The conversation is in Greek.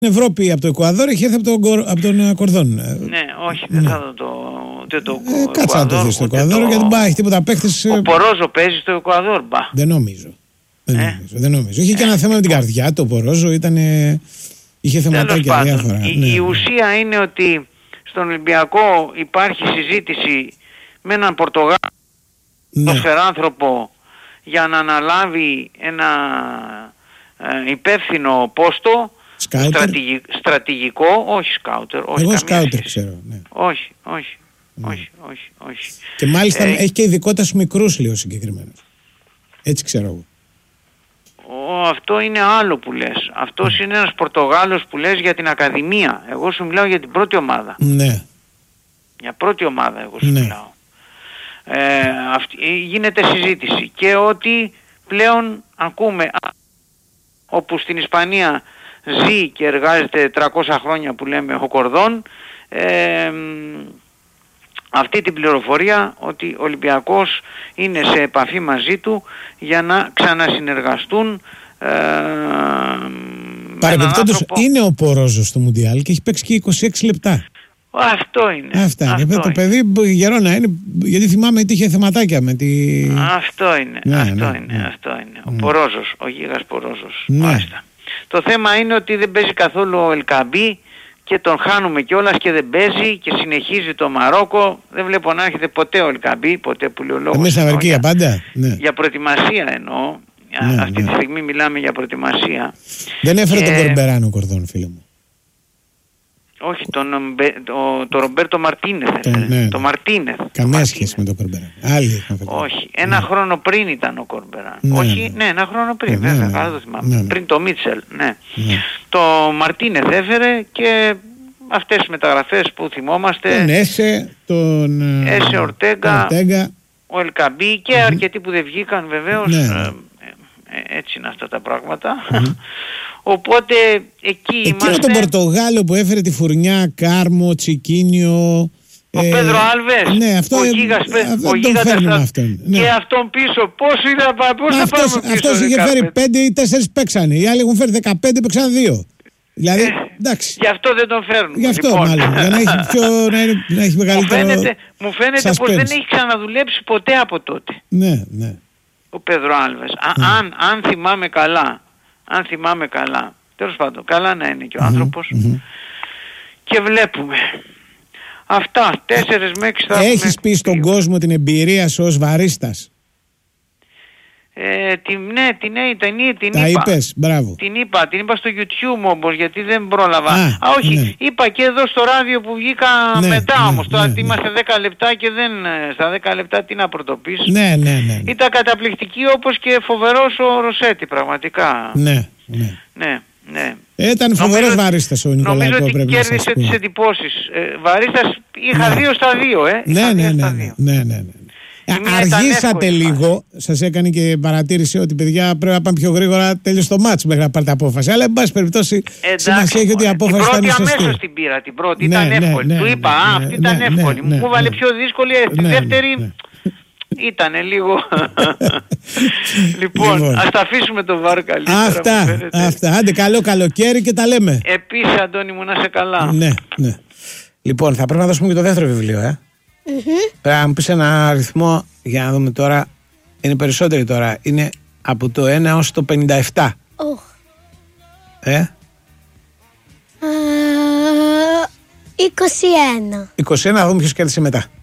Ευρώπη από το Εκουαδόρ, έχει έρθει από τον Κορδόν. Ναι, όχι, δεν θα δω το κάτσε να το δεις στο Εκουαδόρ, γιατί δεν έχει τίποτα παίχτες. Ο Πορόζο παίζει στο Εκουαδόρ, μπα. Δεν νομίζω. Είχε και ένα θέμα με την καρδιά του. Ο Πορόζο είχε θεματάκια διάφορα. Η ουσία είναι ότι στον Ολυμπιακό υπάρχει συζήτηση με έναν Πορτογάλο άνθρωπο για να αναλάβει ένα υπεύθυνο πόστο στρατηγικό, όχι σκάουτερ. Εγώ σκάουτερ ξέρω. Ναι. Όχι. Και μάλιστα έχει και ειδικότητα στους μικρούς, λέει ο συγκεκριμένος. Έτσι ξέρω εγώ. Αυτό είναι άλλο που λες. Αυτός είναι ένας Πορτογάλος που λες για την Ακαδημία. Εγώ σου μιλάω για την πρώτη ομάδα. Ναι. Για πρώτη ομάδα εγώ σου μιλάω. Γίνεται συζήτηση και ότι πλέον ακούμε όπου στην Ισπανία ζει και εργάζεται 300 χρόνια που λέμε ο Κορδόν, αυτή την πληροφορία ότι ο Ολυμπιακός είναι σε επαφή μαζί του για να ξανασυνεργαστούν. Παρεμπιπτόντως είναι ο Πορόζος στο Μουντιάλ και έχει παίξει και 26 λεπτά. Αυτό είναι. Αυτά είναι. Το παιδί γερό να είναι, γιατί θυμάμαι ότι είχε θεματάκια με τη... Αυτό είναι. Ο Πορόζος, ο Γίγας Πορόζος. Μάλιστα. Το θέμα είναι ότι δεν παίζει καθόλου ο Ελκαμπή και τον χάνουμε κιόλας και δεν παίζει και συνεχίζει το Μαρόκο. Δεν βλέπω να έρχεται ποτέ ο Ελκαμπή, ποτέ που λέει ο λόγος. Εμείς στην Αμερική για πάντα. Για προετοιμασία εννοώ. Αυτή τη στιγμή μιλάμε για προετοιμασία. Δεν έφερε τον Κορμπεράν ο Κορδόν, φίλε μου. Όχι, τον Ρομπέρτο Μαρτίνεθ. Το Μαρτίνεθ. Καμία σχέση με τον Κορμπεράν. Όχι, ένα χρόνο πριν ήταν ο Κορμπεράν. Όχι, ένα χρόνο πριν, βέβαια, καλά το θυμάμαι. Πριν το Μίτσελ, Το Μαρτίνεθ έφερε και αυτές τις μεταγραφές που θυμόμαστε. Τον Έσε, Ορτέγκα, ο Ελκαμπή και αρκετοί που δεν βγήκαν βεβαίως. Έτσι είναι αυτά τα πράγματα. Οπότε εκεί είμαστε. Εκείνο τον Πορτογάλο που έφερε τη φουρνιά, Κάρμο, Τσικίνιο, ο Πέδρο Άλβες, ναι, ο Γίγας και αυτόν πίσω. Πώς θα πάρουμε πίσω? Αυτός είχε φέρει 5 ή 4 παίξανε. Οι άλλοι έχουν φέρει 15, παίξαν 2. Δηλαδή, εντάξει. Γι' αυτό δεν τον φέρνουν. Γι' αυτό μάλλον. Για να έχει μεγαλύτερο. Μου φαίνεται πως δεν έχει ξαναδουλέψει ποτέ από τότε. Ναι. Ο Πέδρο Άλβες. Αν θυμάμαι καλά. Τέλος πάντων, καλά να είναι και ο άνθρωπος. Και βλέπουμε. Αυτά, 4 με 6 θα έχουμε. Έχεις πει στον κόσμο την εμπειρία σου ως βαρίστας? Την τα είπα. Είπες, μπράβο. Την είπα στο YouTube όμως, γιατί δεν πρόλαβα. Όχι, είπα και εδώ στο ράδιο που βγήκα μετά όμως. Τώρα είμαστε 10 λεπτά και στα 10 λεπτά τι να πρωτοπείς. Ναι. Ήταν καταπληκτική, όπως και φοβερός ο Ροσέτη, πραγματικά. Ναι. Ήταν φοβερός βαρίστας ο Νικολάκο. Νομίζω ότι κέρδισε τις εντυπώσεις. Βαρίστας είχα 2 στα 2. Ναι. Αργήσατε λίγο, σας έκανε και παρατήρηση ότι παιδιά πρέπει να πάμε πιο γρήγορα, τέλειωσε το μάτς μέχρι να πάρετε απόφαση. Αλλά εν πάση περιπτώσει σημασία έχει ότι η απόφαση ήταν σωστή. Την πρώτη αμέσως την πήρα, την πρώτη ήταν εύκολη. Του είπα, αυτή ήταν εύκολη. Μου βάλε πιο δύσκολη, τη δεύτερη ήτανε λίγο. Λοιπόν, ας τα αφήσουμε το βάρ καλύτερα. Αυτά, άντε καλό καλοκαίρι και τα λέμε. Επίσης, Αντώνη μου, να είσαι καλά. Ναι. Λοιπόν, θα πρέπει να δώσουμε και το δεύτερο βιβλίο, Πρέπει να μου πεις ένα αριθμό για να δούμε τώρα. Είναι περισσότεροι τώρα. Είναι από το 1 έως το 57. 21. 21, να δούμε ποιος κέρδισε μετά.